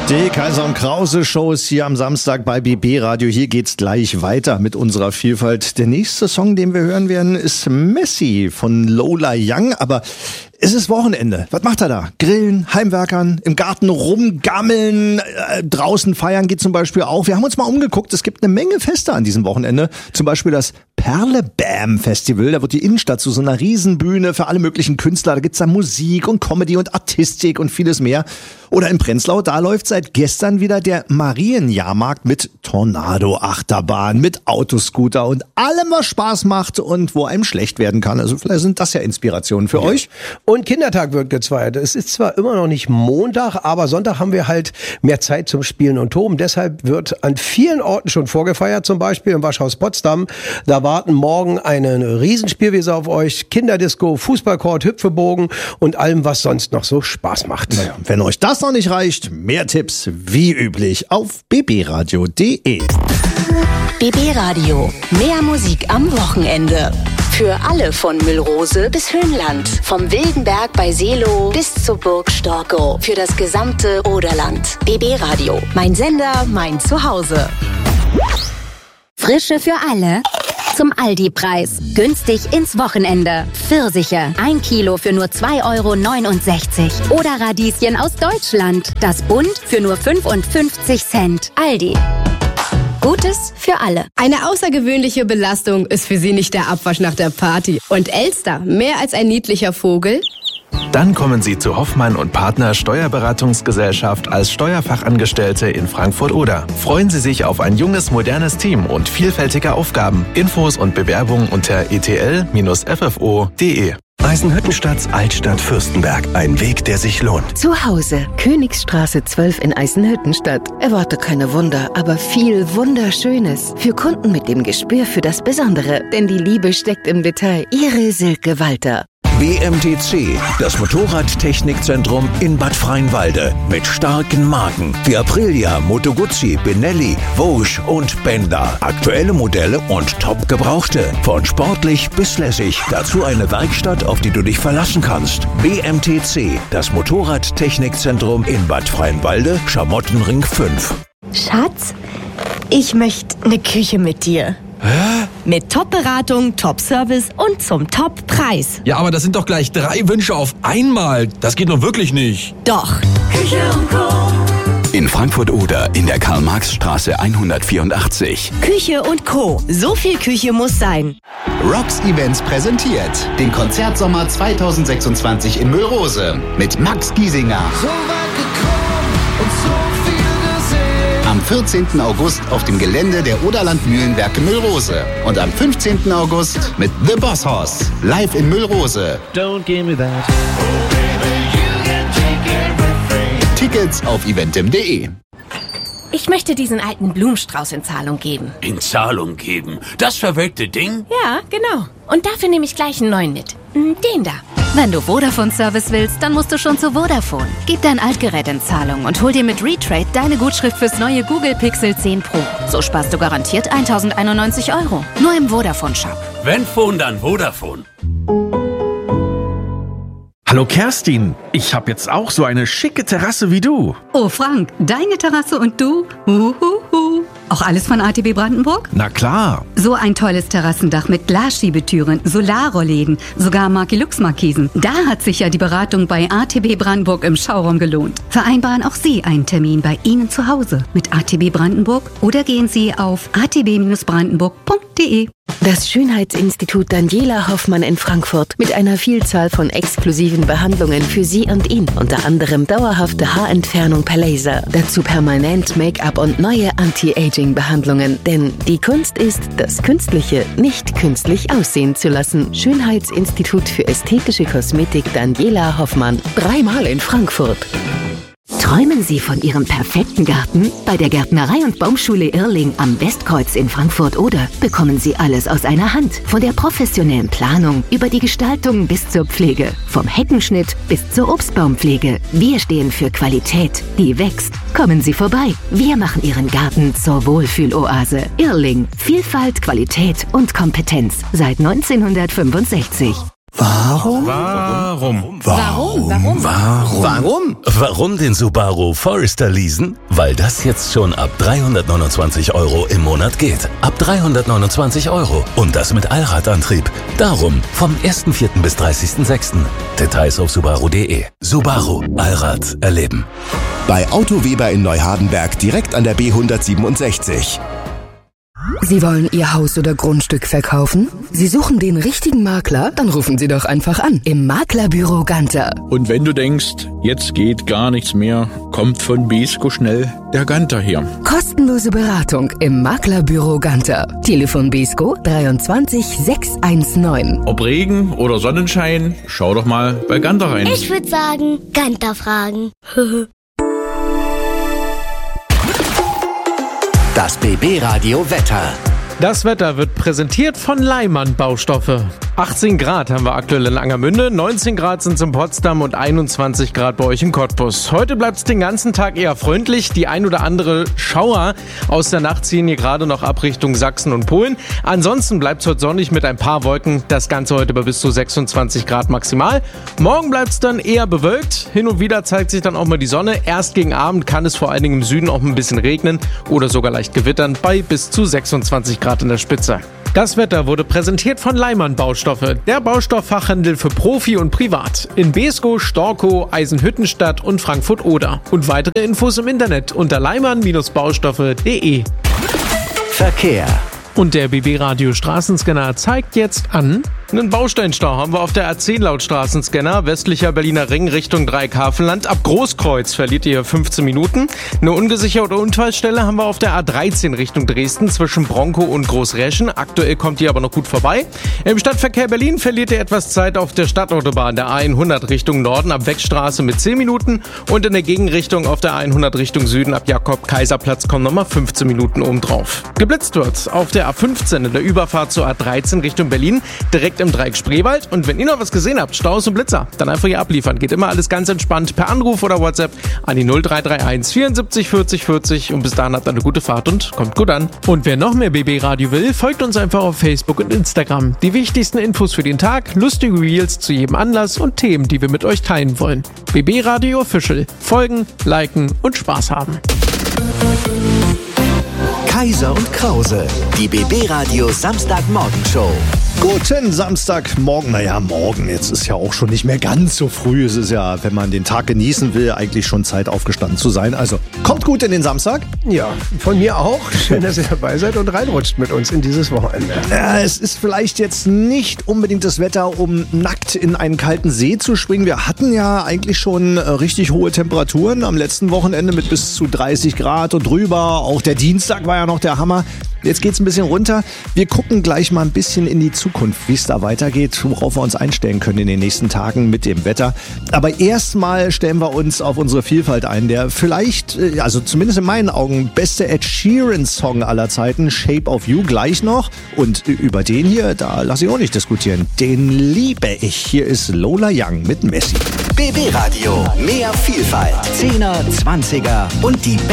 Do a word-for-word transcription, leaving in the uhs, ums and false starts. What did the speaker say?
Die Kaiser und Krause Show ist hier am Samstag bei B B Radio. Hier geht's gleich weiter mit unserer Vielfalt. Der nächste Song, den wir hören werden, ist Messi von Lola Young. Aber es ist Wochenende. Was macht er da? Grillen, Heimwerkern, im Garten rumgammeln, äh, draußen feiern geht zum Beispiel auch. Wir haben uns mal umgeguckt. Es gibt eine Menge Feste an diesem Wochenende. Zum Beispiel das Perlebam Festival. Da wird die Innenstadt zu so einer Riesenbühne für alle möglichen Künstler. Da gibt's da Musik und Comedy und Artistik und vieles mehr. Oder in Prenzlau, da läuft seit gestern wieder der Marienjahrmarkt mit Tornado-Achterbahn, mit Autoscooter und allem, was Spaß macht und wo einem schlecht werden kann. Also vielleicht sind das ja Inspirationen für ja. euch. Und Kindertag wird gezweiert. Es ist zwar immer noch nicht Montag, aber Sonntag haben wir halt mehr Zeit zum Spielen und Toben. Deshalb wird an vielen Orten schon vorgefeiert, zum Beispiel im Waschhaus Potsdam. Da warten morgen eine Riesenspielwiese auf euch, Kinderdisco, Fußballcourt, Hüpfebogen und allem, was sonst noch so Spaß macht. Naja, wenn euch das noch nicht reicht, mehr Tipps wie üblich auf b b radio punkt d e. B B Radio, mehr Musik am Wochenende. Für alle von Müllrose bis Höhenland. Vom Wildenberg bei Seelow bis zur Burg Storkow. Für das gesamte Oderland. B B Radio, mein Sender, mein Zuhause. Frische für alle. Zum Aldi-Preis. Günstig ins Wochenende. Pfirsiche. Ein Kilo für nur zwei Euro neunundsechzig. Oder Radieschen aus Deutschland. Das Bund für nur fünfundfünfzig Cent. Aldi. Gutes für alle. Eine außergewöhnliche Belastung ist für Sie nicht der Abwasch nach der Party. Und Elster, mehr als ein niedlicher Vogel? Dann kommen Sie zu Hoffmann und Partner Steuerberatungsgesellschaft als Steuerfachangestellte in Frankfurt-Oder. Freuen Sie sich auf ein junges, modernes Team und vielfältige Aufgaben. Infos und Bewerbungen unter e t l Bindestrich f f o punkt d e. Eisenhüttenstadt, Altstadt, Fürstenberg. Ein Weg, der sich lohnt. Zu Hause. Königsstraße zwölf in Eisenhüttenstadt. Erwarte keine Wunder, aber viel Wunderschönes. Für Kunden mit dem Gespür für das Besondere. Denn die Liebe steckt im Detail. Ihre Silke Walter. B M T C, das Motorradtechnikzentrum in Bad Freienwalde. Mit starken Marken wie Aprilia, Moto Guzzi, Benelli, Vosges und Benda. Aktuelle Modelle und top gebrauchte. Von sportlich bis lässig. Dazu eine Werkstatt, auf die du dich verlassen kannst. B M T C, das Motorradtechnikzentrum in Bad Freienwalde, Schamottenring fünf. Schatz, ich möchte eine Küche mit dir. Hä? Mit Top-Beratung, Top-Service und zum Top-Preis. Ja, aber das sind doch gleich drei Wünsche auf einmal. Das geht doch wirklich nicht. Doch. Küche und Co. In Frankfurt-Oder in der Karl-Marx-Straße hundertvierundachtzig. Küche und Co. So viel Küche muss sein. Rocks Events präsentiert den Konzertsommer zweitausendsechsundzwanzig in Müllrose mit Max Giesinger. So weit gekommen und so viel gesehen. Am vierzehnten August auf dem Gelände der Oderland Mühlenwerke Müllrose. Und am fünfzehnten August mit The Boss Hoss. Live in Müllrose. Don't give me that. Oh, baby, you can take everything. Tickets auf eventim punkt d e. Ich möchte diesen alten Blumenstrauß in Zahlung geben. In Zahlung geben? Das verwelkte Ding? Ja, genau. Und dafür nehme ich gleich einen neuen mit. Den da. Wenn du Vodafone-Service willst, dann musst du schon zu Vodafone. Gib dein Altgerät in Zahlung und hol dir mit Retrade deine Gutschrift fürs neue Google Pixel zehn Pro. So sparst du garantiert eintausendeinundneunzig Euro. Nur im Vodafone-Shop. Wenn Phone, dann Vodafone. Hallo Kerstin, ich habe jetzt auch so eine schicke Terrasse wie du. Oh Frank, deine Terrasse und du? Uhuhu. Auch alles von A T B Brandenburg? Na klar. So ein tolles Terrassendach mit Glasschiebetüren, Solarrollläden, sogar Marki-Lux-Markisen. Da hat sich ja die Beratung bei A T B Brandenburg im Showroom gelohnt. Vereinbaren auch Sie einen Termin bei Ihnen zu Hause mit A T B Brandenburg oder gehen Sie auf a t b brandenburg punkt d e. Das Schönheitsinstitut Daniela Hoffmann in Frankfurt mit einer Vielzahl von exklusiven Behandlungen für Sie und ihn. Unter anderem dauerhafte Haarentfernung per Laser. Dazu permanent Make-up und neue Anti-Aging-Behandlungen. Denn die Kunst ist, das Künstliche nicht künstlich aussehen zu lassen. Schönheitsinstitut für ästhetische Kosmetik Daniela Hoffmann. Dreimal in Frankfurt. Träumen Sie von Ihrem perfekten Garten? Bei der Gärtnerei- und Baumschule Irrling am Westkreuz in Frankfurt-Oder bekommen Sie alles aus einer Hand. Von der professionellen Planung über die Gestaltung bis zur Pflege. Vom Heckenschnitt bis zur Obstbaumpflege. Wir stehen für Qualität, die wächst. Kommen Sie vorbei. Wir machen Ihren Garten zur Wohlfühloase. Irrling. Vielfalt, Qualität und Kompetenz. Seit neunzehnhundertfünfundsechzig. Warum? Warum? Warum? Warum? Warum? Warum? Warum den Subaru Forester leasen? Weil das jetzt schon ab dreihundertneunundzwanzig Euro im Monat geht. Ab dreihundertneunundzwanzig Euro. Und das mit Allradantrieb. Darum vom ersten vierten bis dreißigsten sechsten Details auf subaru punkt de. Subaru. Allrad erleben. Bei Auto Weber in Neuhardenberg direkt an der B hundertsiebenundsechzig. Sie wollen Ihr Haus oder Grundstück verkaufen? Sie suchen den richtigen Makler? Dann rufen Sie doch einfach an im Maklerbüro Ganter. Und wenn du denkst, jetzt geht gar nichts mehr, kommt von Besko schnell der Ganter her. Kostenlose Beratung im Maklerbüro Ganter. Telefon Besko dreiundzwanzig sechshundertneunzehn. Ob Regen oder Sonnenschein, schau doch mal bei Ganter rein. Ich würde sagen, Ganter fragen. Das B B-Radio Wetter. Das Wetter wird präsentiert von Leimann Baustoffe. achtzehn Grad haben wir aktuell in Angermünde, neunzehn Grad sind es in Potsdam und einundzwanzig Grad bei euch in Cottbus. Heute bleibt es den ganzen Tag eher freundlich. Die ein oder andere Schauer aus der Nacht ziehen hier gerade noch ab Richtung Sachsen und Polen. Ansonsten bleibt es heute sonnig mit ein paar Wolken. Das Ganze heute bei bis zu sechsundzwanzig Grad maximal. Morgen bleibt es dann eher bewölkt. Hin und wieder zeigt sich dann auch mal die Sonne. Erst gegen Abend kann es vor allen Dingen im Süden auch ein bisschen regnen oder sogar leicht gewittern bei bis zu sechsundzwanzig Grad in der Spitze. Das Wetter wurde präsentiert von Leimann Baustoffe, der Baustofffachhandel für Profi und Privat. In Beeskow, Storkow, Eisenhüttenstadt und Frankfurt-Oder. Und weitere Infos im Internet unter leimann Baustoffe punkt de. Verkehr. Und der B B-Radio Straßenscanner zeigt jetzt an, einen Bausteinstau haben wir auf der A zehn laut Straßenscanner, westlicher Berliner Ring Richtung Dreieckhafenland. Ab Großkreuz verliert ihr fünfzehn Minuten. Eine ungesicherte Unfallstelle haben wir auf der A dreizehn Richtung Dresden zwischen Bronkow und Großräschen. Aktuell kommt ihr aber noch gut vorbei. Im Stadtverkehr Berlin verliert ihr etwas Zeit auf der Stadtautobahn der A hundert Richtung Norden ab Weckstraße mit zehn Minuten und in der Gegenrichtung auf der A hundert Richtung Süden ab Jakob-Kaiser-Platz kommen nochmal fünfzehn Minuten obendrauf. Geblitzt wird auf der A fünfzehn in der Überfahrt zur A dreizehn Richtung Berlin, direkt im Dreieck Spreewald. Und wenn ihr noch was gesehen habt, Staus und Blitzer, dann einfach hier abliefern. Geht immer alles ganz entspannt per Anruf oder WhatsApp an die null drei drei eins vierundsiebzig vierzig vierzig und bis dahin habt ihr eine gute Fahrt und kommt gut an. Und wer noch mehr B B-Radio will, folgt uns einfach auf Facebook und Instagram. Die wichtigsten Infos für den Tag, lustige Reels zu jedem Anlass und Themen, die wir mit euch teilen wollen. B B-Radio Official. Folgen, liken und Spaß haben. Kaiser und Krause, die B B-Radio Samstagmorgenshow. Guten Samstagmorgen. Naja, morgen. Jetzt ist ja auch schon nicht mehr ganz so früh. Es ist ja, wenn man den Tag genießen will, eigentlich schon Zeit aufgestanden zu sein. Also kommt gut in den Samstag. Ja, von mir auch. Schön, dass ihr dabei seid und reinrutscht mit uns in dieses Wochenende. Ja, es ist vielleicht jetzt nicht unbedingt das Wetter, um nackt in einen kalten See zu springen. Wir hatten ja eigentlich schon richtig hohe Temperaturen am letzten Wochenende mit bis zu dreißig Grad und drüber. Auch der Dienstag war ja noch der Hammer. Jetzt geht's ein bisschen runter. Wir gucken gleich mal ein bisschen in die Zukunft, wie es da weitergeht, worauf wir uns einstellen können in den nächsten Tagen mit dem Wetter. Aber erstmal stellen wir uns auf unsere Vielfalt ein. Der vielleicht, also zumindest in meinen Augen, beste Ed Sheeran-Song aller Zeiten, Shape of You, gleich noch. Und über den hier, da lasse ich auch nicht diskutieren. Den liebe ich. Hier ist Lola Young mit Messi. B B-Radio, mehr Vielfalt. Zehner, Zwanziger und die